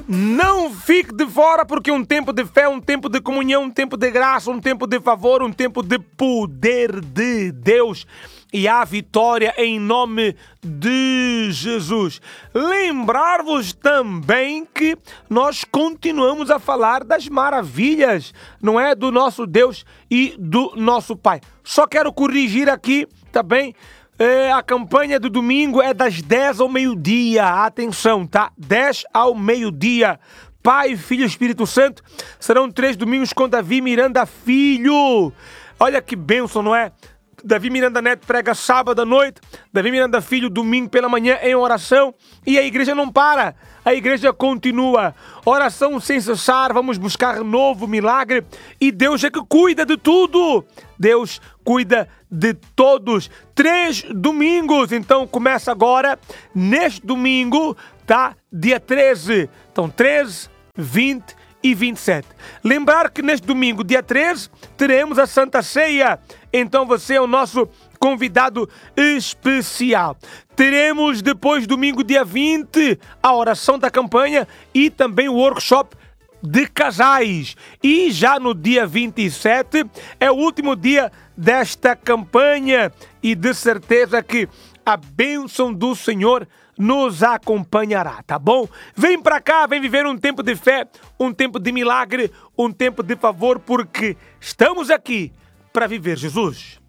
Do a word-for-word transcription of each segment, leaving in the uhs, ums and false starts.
Não fique de fora, porque um tempo de fé, um tempo de comunhão, um tempo de graça, um tempo de favor, um tempo de poder de Deus. E há vitória em nome de Jesus. Lembrar-vos também que nós continuamos a falar das maravilhas, não é? Do nosso Deus e do nosso Pai. Só quero corrigir aqui também. É, a campanha do domingo é das dez ao meio-dia. Atenção, tá? dez ao meio-dia. Pai, Filho e Espírito Santo. Serão três domingos com Davi Miranda Filho. Olha que bênção, não é? Davi Miranda Neto prega sábado à noite. Davi Miranda Filho, domingo pela manhã em oração. E a igreja não para. A igreja continua. Oração sem cessar. Vamos buscar novo milagre. E Deus é que cuida de tudo. Deus cuida de todos. Três domingos. Então começa agora, neste domingo, tá? Dia treze. Então treze, vinte e vinte e sete. Lembrar que neste domingo, dia treze, teremos a Santa Ceia. Então você é o nosso convidado especial. Teremos depois, domingo, dia vinte, a oração da campanha e também o workshop de casais. E já no dia vinte e sete é o último dia desta campanha e de certeza que a bênção do Senhor nos acompanhará, tá bom? Vem pra cá, vem viver um tempo de fé, um tempo de milagre, um tempo de favor, porque estamos aqui para viver Jesus.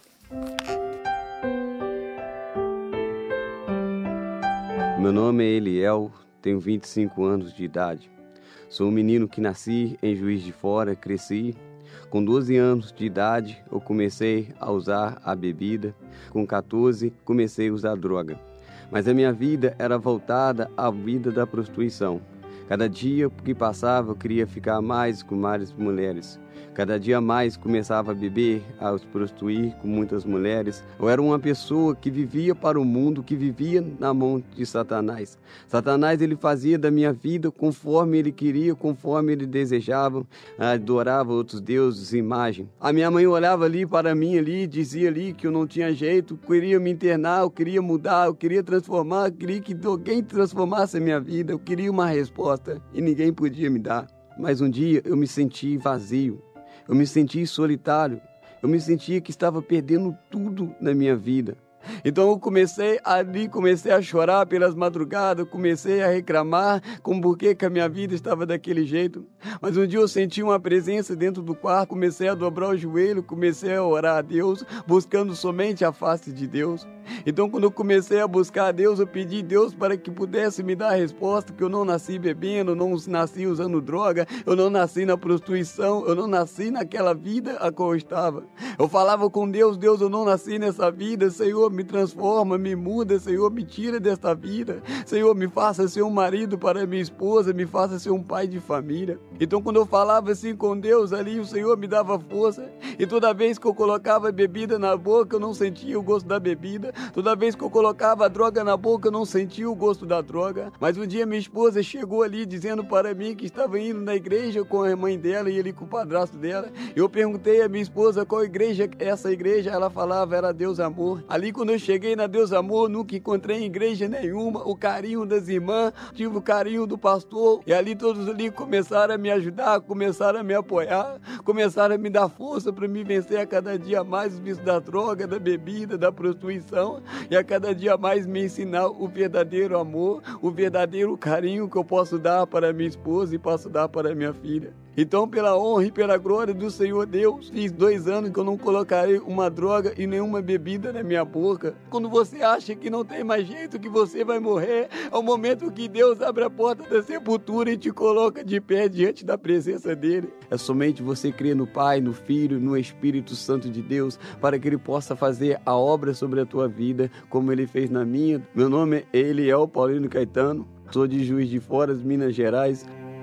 Meu nome é Eliel, tenho vinte e cinco anos de idade. Sou um menino que nasci em Juiz de Fora, cresci. Com doze anos de idade, eu comecei a usar a bebida. Com quatorze, comecei a usar droga. Mas a minha vida era voltada à vida da prostituição. Cada dia que passava, eu queria ficar mais com mais mulheres. Cada dia mais começava a beber, a se prostituir com muitas mulheres. Eu era uma pessoa que vivia para o mundo, que vivia na mão de Satanás. Satanás, ele fazia da minha vida conforme ele queria, conforme ele desejava, adorava outros deuses, imagem. A minha mãe olhava ali para mim ali, dizia ali que eu não tinha jeito, queria me internar, eu queria mudar, eu queria transformar, eu queria que alguém transformasse a minha vida, eu queria uma resposta e ninguém podia me dar. Mas um dia eu me senti vazio. Eu me senti solitário, eu me sentia que estava perdendo tudo na minha vida. Então eu comecei ali, comecei a chorar pelas madrugadas, comecei a reclamar com por que a minha vida estava daquele jeito. Mas um dia eu senti uma presença dentro do quarto, comecei a dobrar o joelho, comecei a orar a Deus, buscando somente a face de Deus. Então quando eu comecei a buscar a Deus, eu pedi a Deus para que pudesse me dar a resposta, que eu não nasci bebendo, eu não nasci usando droga, eu não nasci na prostituição, eu não nasci naquela vida a qual eu estava. Eu falava com Deus, Deus, eu não nasci nessa vida, Senhor, me transforma, me muda, Senhor, me tira desta vida. Senhor, me faça ser um marido para minha esposa, me faça ser um pai de família. Então, quando eu falava assim com Deus ali, o Senhor me dava força. E toda vez que eu colocava bebida na boca, eu não sentia o gosto da bebida. Toda vez que eu colocava a droga na boca, eu não sentia o gosto da droga. Mas um dia minha esposa chegou ali dizendo para mim que estava indo na igreja com a mãe dela e ali com o padrasto dela. Eu perguntei à minha esposa qual igreja é essa igreja. Ela falava, era Deus Amor. Ali, quando eu cheguei na Deus Amor, nunca encontrei em igreja nenhuma o carinho das irmãs, tive o carinho do pastor, e ali todos ali começaram a me ajudar, começaram a me apoiar, começaram a me dar força para me vencer a cada dia mais os vícios da droga, da bebida, da prostituição, e a cada dia mais me ensinar o verdadeiro amor, o verdadeiro carinho que eu posso dar para minha esposa e posso dar para minha filha. Então, pela honra e pela glória do Senhor Deus, fiz dois anos que eu não colocarei uma droga e nenhuma bebida na minha boca. Quando você acha que não tem mais jeito, que você vai morrer, é o momento que Deus abre a porta da sepultura e te coloca de pé diante da presença dEle. É somente você crer no Pai, no Filho, no Espírito Santo de Deus, para que Ele possa fazer a obra sobre a tua vida, como Ele fez na minha. Meu nome é Eliel Paulino Caetano, sou de Juiz de Fora, Minas Gerais.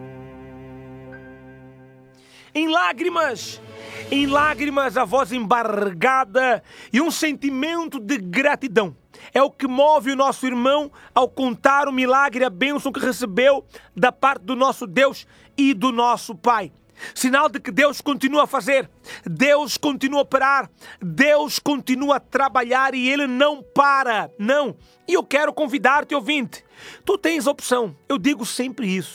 Em lágrimas, em lágrimas, a voz embargada e um sentimento de gratidão. É o que move o nosso irmão ao contar o milagre, a bênção que recebeu da parte do nosso Deus e do nosso Pai. Sinal de que Deus continua a fazer, Deus continua a operar, Deus continua a trabalhar e Ele não para, não. E eu quero convidar-te, ouvinte, tu tens opção, eu digo sempre isso.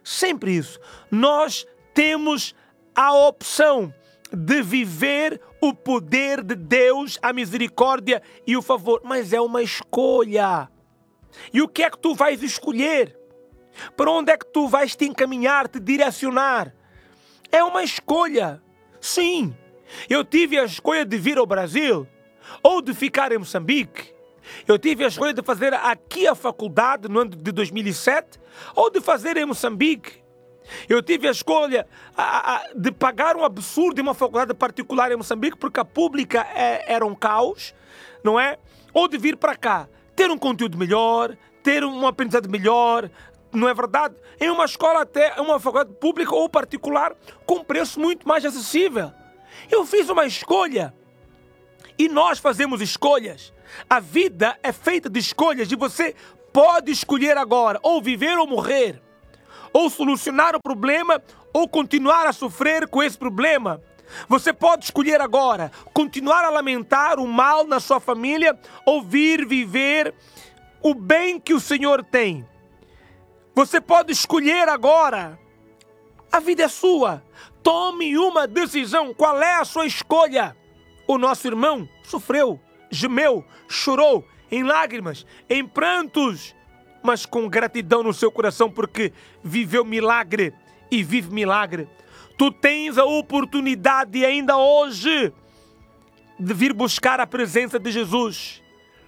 Sempre isso. Nós temos a opção de viver o poder de Deus, a misericórdia e o favor. Mas é uma escolha. E o que é que tu vais escolher? Para onde é que tu vais te encaminhar, te direcionar? É uma escolha. Sim, eu tive a escolha de vir ao Brasil ou de ficar em Moçambique. Eu tive a escolha de fazer aqui a faculdade no ano de dois mil e sete ou de fazer em Moçambique. Eu tive a escolha a, a, de pagar um absurdo em uma faculdade particular em Moçambique porque a pública é, era um caos, não é? Ou de vir para cá, ter um conteúdo melhor, ter um aprendizado melhor, não é verdade? Em uma escola até, uma faculdade pública ou particular com preço muito mais acessível. Eu fiz uma escolha e nós fazemos escolhas. A vida é feita de escolhas e você pode escolher agora ou viver ou morrer. Ou solucionar o problema, ou continuar a sofrer com esse problema. Você pode escolher agora, continuar a lamentar o mal na sua família, ou vir viver o bem que o Senhor tem. Você pode escolher agora. A vida é sua. Tome uma decisão. Qual é a sua escolha? O nosso irmão sofreu, gemeu, chorou, em lágrimas, em prantos, mas com gratidão no seu coração, porque viveu milagre e vive milagre. Tu tens a oportunidade ainda hoje de vir buscar a presença de Jesus.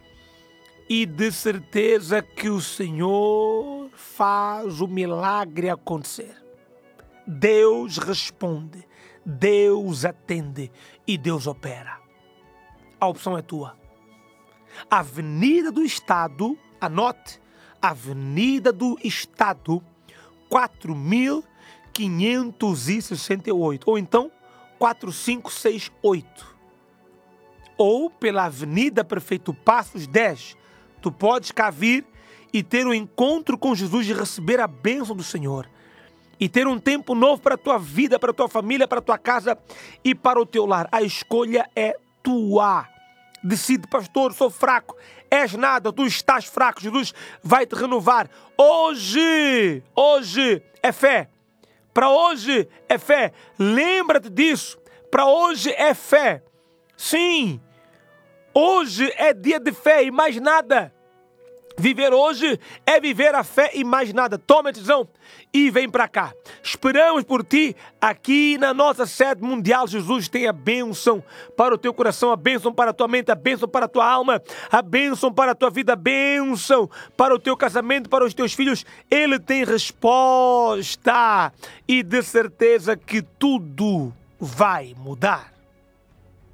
E de certeza que o Senhor faz o milagre acontecer. Deus responde, Deus atende e Deus opera. A opção é tua. Avenida do Estado, anote, Avenida do Estado, quatro mil quinhentos e sessenta e oito, ou então quatro mil quinhentos e sessenta e oito. Ou pela Avenida Prefeito Passos dez, tu podes cá vir e ter um encontro com Jesus e receber a bênção do Senhor. E ter um tempo novo para a tua vida, para a tua família, para a tua casa e para o teu lar. A escolha é tua. Decide, pastor, sou fraco. És nada, tu estás fraco. Jesus vai te renovar. Hoje, hoje é fé. Para hoje é fé. Lembra-te disso. Para hoje é fé. Sim, hoje é dia de fé e mais nada. Viver hoje é viver a fé e mais nada. Toma a decisão e vem para cá. Esperamos por ti aqui na nossa sede mundial. Jesus tem a bênção para o teu coração, a bênção para a tua mente, a bênção para a tua alma, a bênção para a tua vida, a bênção para o teu casamento, para os teus filhos. Ele tem resposta e de certeza que tudo vai mudar.